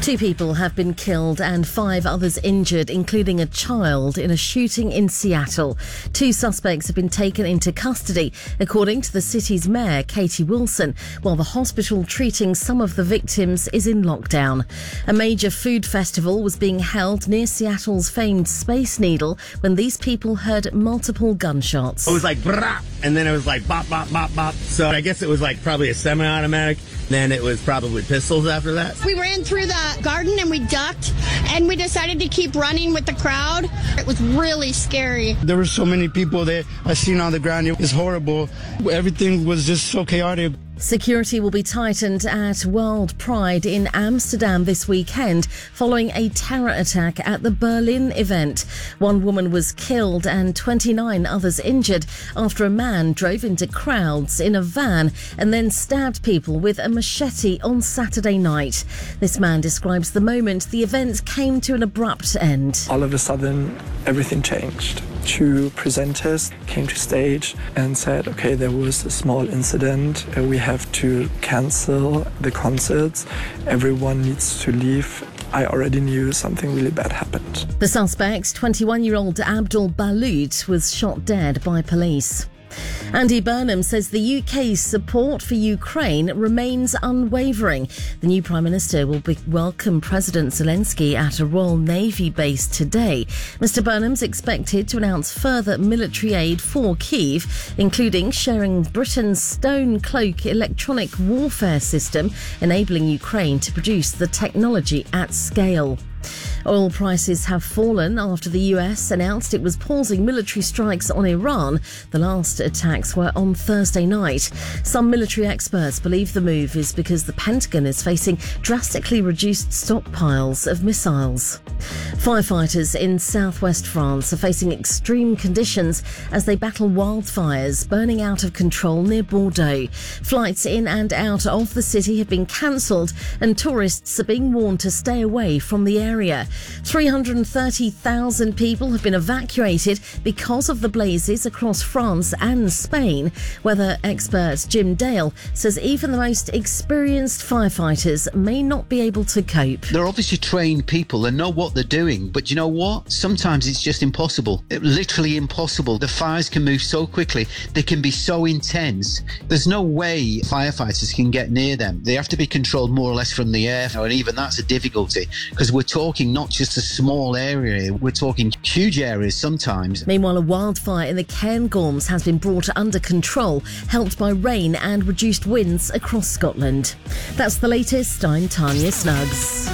2 people have been killed and 5 others injured, including a child, in a shooting in Seattle. 2 suspects have been taken into custody, according to the city's mayor, Katie Wilson, while the hospital treating some of the victims is in lockdown. A major food festival was being held near Seattle's famed Space Needle when these people heard multiple gunshots. It was like brah, and then it was like bop, bop, bop, bop. So I guess it was like probably a semi-automatic. Then it was probably pistols after that. We ran through the garden and we ducked, and we decided to keep running with the crowd. It was really scary. There were so many people there. I seen on the ground. It was horrible. Everything was just so chaotic. Security will be tightened at World Pride in Amsterdam this weekend following a terror attack at the Berlin event. 1 woman was killed and 29 others injured after a man drove into crowds in a van and then stabbed people with a machete on Saturday night. This man describes the moment the event came to an abrupt end. All of a sudden, everything changed. 2 presenters came to stage and said, okay, there was a small incident. We have to cancel the concerts. Everyone needs to leave. I already knew something really bad happened. The suspect, 21-year-old Abdul Balut, was shot dead by police. Andy Burnham says the UK's support for Ukraine remains unwavering. The new Prime Minister will welcome President Zelensky at a Royal Navy base today. Mr Burnham's expected to announce further military aid for Kyiv, including sharing Britain's Stone Cloak electronic warfare system, enabling Ukraine to produce the technology at scale. Oil prices have fallen after the US announced it was pausing military strikes on Iran. The last attacks were on Thursday night. Some military experts believe the move is because the Pentagon is facing drastically reduced stockpiles of missiles. Firefighters in southwest France are facing extreme conditions as they battle wildfires burning out of control near Bordeaux. Flights in and out of the city have been cancelled and tourists are being warned to stay away from the area. 330,000 people have been evacuated because of the blazes across France and Spain. Weather expert Jim Dale says even the most experienced firefighters may not be able to cope. They're obviously trained people. They know what they're doing. But you know what? Sometimes it's just impossible. Literally impossible. The fires can move so quickly. They can be so intense. There's no way firefighters can get near them. They have to be controlled more or less from the air. And even that's a difficulty because we're talking not just a small area, we're talking huge areas sometimes. Meanwhile, a wildfire in the Cairngorms has been brought under control, helped by rain and reduced winds across Scotland. That's the latest. I'm Tanya Snuggs.